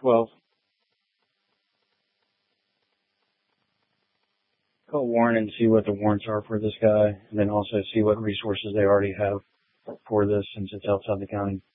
12. Call Warren and see what the warrants are for this guy, and then also see what resources they already have for this since it's outside the county.